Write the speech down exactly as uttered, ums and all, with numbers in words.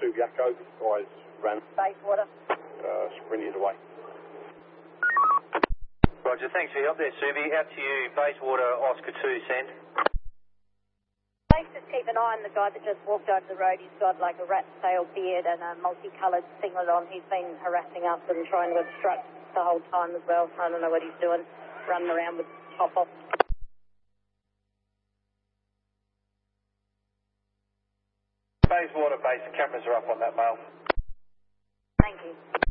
two Yakko. Guys ran. Bayswater. Uh, sprinted away. Roger, thanks for your help there, Subi. Out to you, Bayswater, Oscar two, send. Please just keep an eye on the guy that just walked over the road. He's got like a rat tail beard and a multicoloured singlet on. He's been harassing us and trying to obstruct the whole time as well. I don't know what he's doing, running around with top off. Bayswater base, cameras are up on that male. Thank you.